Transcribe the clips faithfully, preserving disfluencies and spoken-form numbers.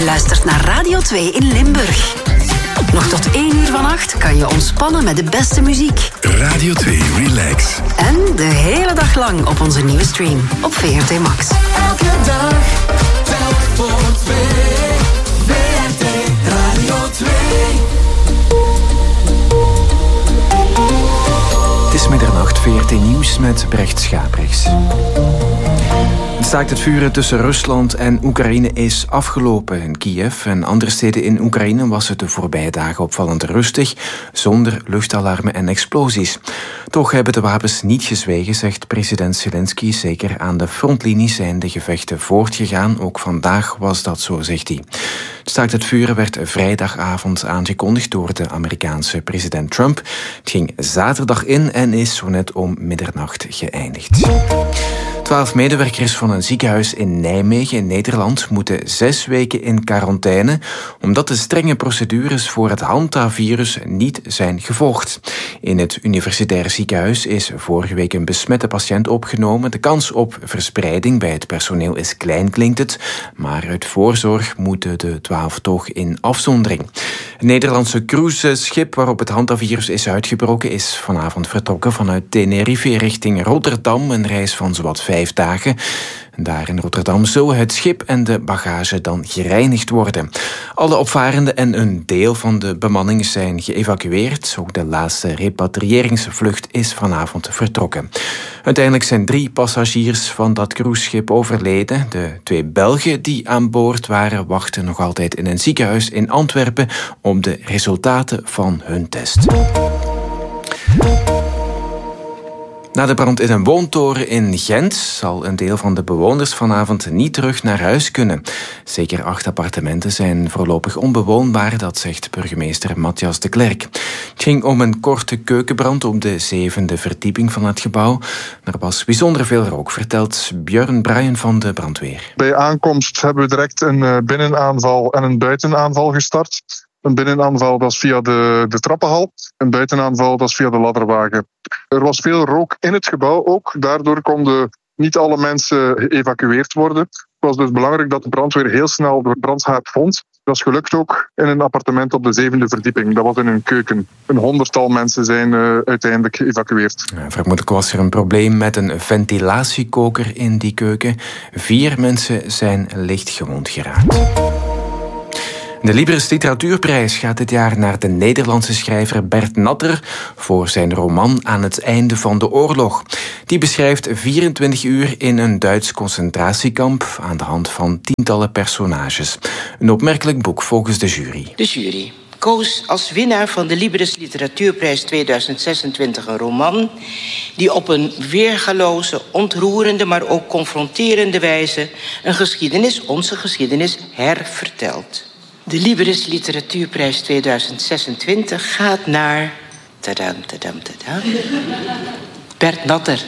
luistert naar Radio twee in Limburg. Nog tot één uur vannacht kan je ontspannen met de beste muziek. Radio twee Relax. En de hele dag lang op onze nieuwe stream op V R T Max. Elke dag, telk voor twee. V R T Radio twee. Het is middernacht, V R T Nieuws met Brecht Schaprechts. Het staakt het vuren tussen Rusland en Oekraïne is afgelopen. In Kiev en andere steden in Oekraïne was het de voorbije dagen opvallend rustig, zonder luchtalarmen en explosies. Toch hebben de wapens niet gezwegen, zegt president Zelensky. Zeker aan de frontlinie zijn de gevechten voortgegaan. Ook vandaag was dat zo, zegt hij. Het staakt het vuren werd vrijdagavond aangekondigd door de Amerikaanse president Trump. Het ging zaterdag in en is zo net om middernacht geëindigd. Twaalf medewerkers van een ziekenhuis in Nijmegen in Nederland moeten zes weken in quarantaine omdat de strenge procedures voor het Hantavirus niet zijn gevolgd. In het universitair ziekenhuis is vorige week een besmette patiënt opgenomen. De kans op verspreiding bij het personeel is klein, klinkt het, maar uit voorzorg moeten de twaalf toch in afzondering. Het Nederlandse cruiseschip waarop het Hantavirus is uitgebroken is vanavond vertrokken vanuit Tenerife richting Rotterdam, een reis van zowat vijf dagen. Daar in Rotterdam zullen het schip en de bagage dan gereinigd worden. Alle opvarenden en een deel van de bemanning zijn geëvacueerd. Ook de laatste repatriëringsvlucht is vanavond vertrokken. Uiteindelijk zijn drie passagiers van dat cruiseschip overleden. De twee Belgen die aan boord waren wachten nog altijd in een ziekenhuis in Antwerpen op de resultaten van hun test. Na de brand in een woontoren in Gent zal een deel van de bewoners vanavond niet terug naar huis kunnen. Zeker acht appartementen zijn voorlopig onbewoonbaar, dat zegt burgemeester Matthias de Klerk. Het ging om een korte keukenbrand op de zevende verdieping van het gebouw. Er was bijzonder veel rook, vertelt Björn Bruin van de brandweer. Bij aankomst hebben we direct een binnenaanval en een buitenaanval gestart. Een binnenaanval was via de, de trappenhal. Een buitenaanval was via de ladderwagen. Er was veel rook in het gebouw ook. Daardoor konden niet alle mensen geëvacueerd worden. Het was dus belangrijk dat de brandweer heel snel de brandhaard vond. Dat is gelukt ook in een appartement op de zevende verdieping. Dat was in een keuken. Een honderdtal mensen zijn uh, uiteindelijk geëvacueerd. Ja, vermoedelijk was er een probleem met een ventilatiekoker in die keuken. Vier mensen zijn licht gewond geraakt. De Libris Literatuurprijs gaat dit jaar naar de Nederlandse schrijver Bert Natter voor zijn roman Aan het einde van de oorlog. Die beschrijft vierentwintig uur in een Duits concentratiekamp aan de hand van tientallen personages. Een opmerkelijk boek volgens de jury. De jury koos als winnaar van de Libris Literatuurprijs tweeduizend zesentwintig een roman die op een weergaloze, ontroerende, maar ook confronterende wijze een geschiedenis, onze geschiedenis, hervertelt. De Libris Literatuurprijs tweeduizend zesentwintig gaat naar... Tadam, tadam, tadam. Bert Natter.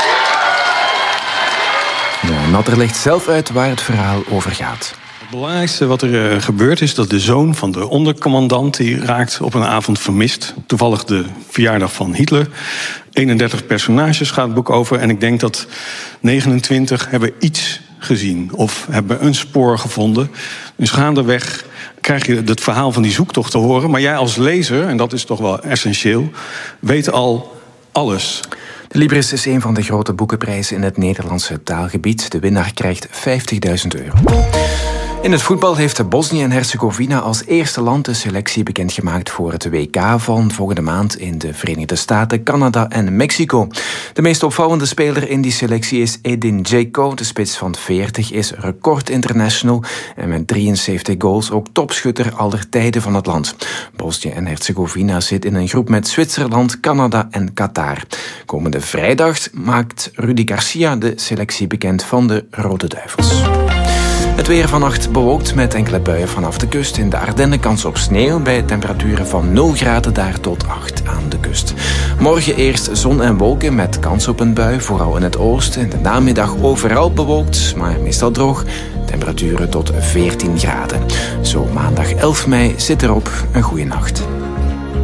Ja, Natter legt zelf uit waar het verhaal over gaat. Het belangrijkste wat er uh, gebeurt is dat de zoon van de ondercommandant... die raakt op een avond vermist. Toevallig de verjaardag van Hitler. eenendertig personages gaat het boek over. En ik denk dat negenentwintig hebben iets gezien. Of hebben een spoor gevonden. Dus gaandeweg krijg je het verhaal van die zoektocht te horen. Maar jij als lezer, en dat is toch wel essentieel, weet al alles. De Libris is een van de grote boekenprijzen in het Nederlandse taalgebied. De winnaar krijgt vijftigduizend euro. In het voetbal heeft Bosnië en Herzegovina als eerste land de selectie bekendgemaakt voor het W K van volgende maand in de Verenigde Staten, Canada en Mexico. De meest opvallende speler in die selectie is Edin Dzeko. De spits van veertig is record international en met drieënzeventig goals ook topschutter aller tijden van het land. Bosnië en Herzegovina zit in een groep met Zwitserland, Canada en Qatar. Komende vrijdag maakt Rudy Garcia de selectie bekend van de Rode Duivels. Het weer vannacht bewolkt met enkele buien vanaf de kust. In de Ardennen kans op sneeuw bij temperaturen van nul graden daar tot acht aan de kust. Morgen eerst zon en wolken met kans op een bui, vooral in het oosten. In de namiddag overal bewolkt, maar meestal droog. Temperaturen tot veertien graden. Zo maandag elf mei zit erop. Een goede nacht.